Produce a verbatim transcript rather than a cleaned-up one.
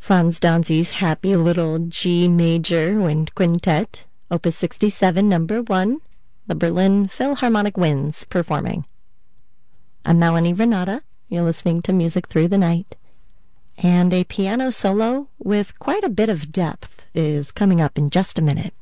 Franz Danzi's Happy Little G Major Wind Quintet, Opus sixty-seven, Number one, the Berlin Philharmonic Winds performing. I'm Melanie Renata. You're listening to Music Through the Night. And a piano solo with quite a bit of depth is coming up in just a minute.